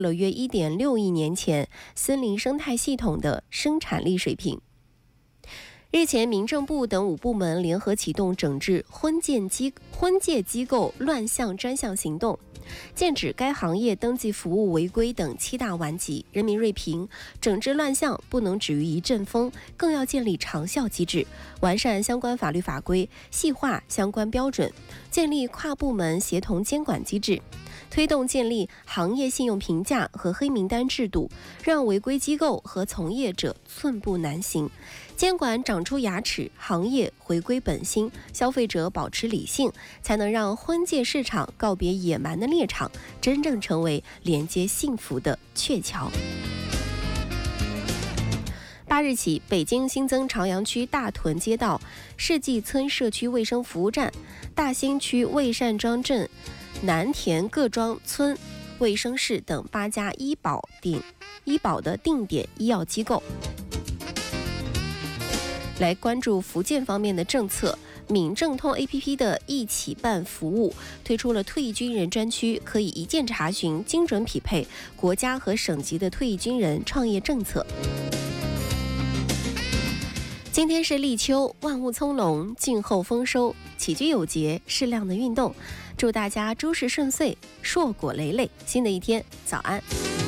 了约1.6亿年前森林生态系统的生产力水平。日前，民政部等5部门联合启动整治婚介机构乱象专项行动，剑指该行业登记服务违规等7大顽疾。人民锐评，整治乱象不能止于一阵风，更要建立长效机制，完善相关法律法规，细化相关标准，建立跨部门协同监管机制，推动建立行业信用评价和黑名单制度，让违规机构和从业者寸步难行。监管长出牙齿，行业回归本心，消费者保持理性，才能让婚介市场告别野蛮的猎场，真正成为连接幸福的鹊桥。8日起，北京新增朝阳区大屯街道世纪村社区卫生服务站、大兴区魏善庄镇南田各庄村卫生室等8家医保的定点医药机构。来关注福建方面的政策，闽政通 APP 的一起办服务推出了退役军人专区，可以一键查询，精准匹配国家和省级的退役军人创业政策。今天是立秋，万物葱茏，静候丰收，起居有节，适量的运动，祝大家诸事顺遂，硕果累累。新的一天，早安。